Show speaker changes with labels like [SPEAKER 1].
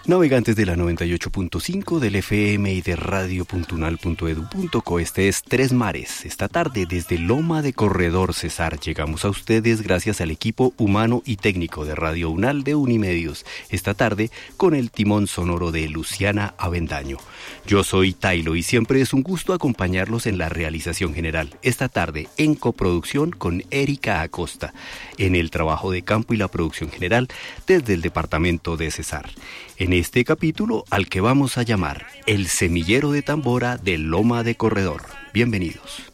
[SPEAKER 1] Navegantes de la 98.5 del FM y de radio.unal.edu.co, este es Tres Mares. Esta tarde desde Loma de Corredor Cesar llegamos a ustedes gracias al equipo humano y técnico de Radio Unal de Unimedios. Esta tarde con el timón sonoro de Luciana Avendaño. Yo soy Tailo y siempre es un gusto acompañarlos en la realización general. Esta tarde en coproducción con Erika Acosta. En el trabajo de campo y la producción general desde el departamento de Cesar. En este capítulo al que vamos a llamar El Semillero de Tambora de Loma de Corredor. Bienvenidos.